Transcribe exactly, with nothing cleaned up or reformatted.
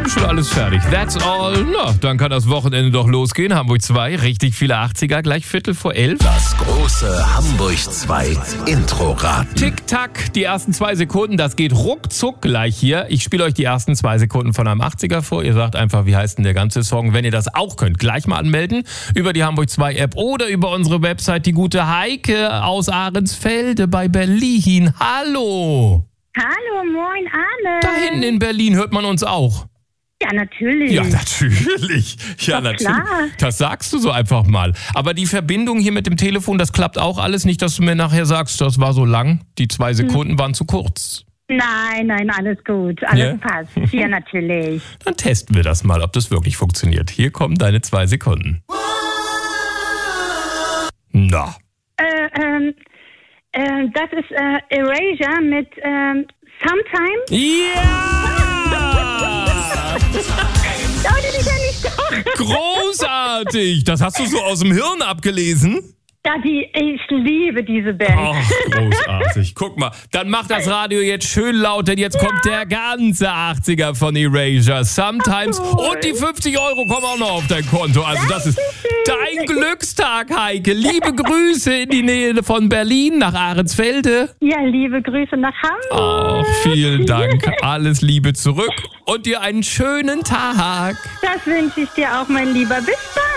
haben schon alles fertig. That's all. Na, dann kann das Wochenende doch losgehen. Hamburg zwei, richtig viele achtziger, gleich Viertel vor elf. Das große Hamburg zwei Intro-Raten. Tick-Tack, die ersten zwei Sekunden, das geht ruckzuck gleich hier. Ich spiele euch die ersten zwei Sekunden von einem achtziger vor. Ihr sagt einfach, wie heißt denn der ganze Song? Wenn ihr das auch könnt, gleich mal anmelden. Über die Hamburg zwei App oder über unsere Website. Die gute Heike aus Ahrensfelde bei Berlin. Hallo. Hallo, moin, Arne. Da hinten in Berlin hört man uns auch. Ja, natürlich. Ja, natürlich. Ja, Doch, natürlich. klar. Das sagst du so einfach mal. Aber die Verbindung hier mit dem Telefon, das klappt auch alles nicht, dass du mir nachher sagst, das war so lang. Die zwei Sekunden hm. waren zu kurz. Nein, nein, alles gut. Alles Ja? passt. Ja, natürlich. Dann testen wir das mal, ob das wirklich funktioniert. Hier kommen deine zwei Sekunden. Na. Äh, ähm, äh, das ist äh, Erasure mit ähm, Sometime. Ja! Oh, den kenn ich doch. Großartig! Das hast du so aus dem Hirn abgelesen? Ja, die, ich liebe diese Band. Ach, großartig. Guck mal, dann mach das Radio jetzt schön laut, denn jetzt kommt der ganze achtziger von Erasure. Sometimes. Cool. Und die fünfzig Euro kommen auch noch auf dein Konto. Also das ist dein Glückstag, Heike. Liebe Grüße in die Nähe von Berlin nach Ahrensfelde. Ja, liebe Grüße nach Hamburg. Ach, vielen Dank. Alles Liebe zurück und dir einen schönen Tag. Das wünsche ich dir auch, mein Lieber. Bis dann.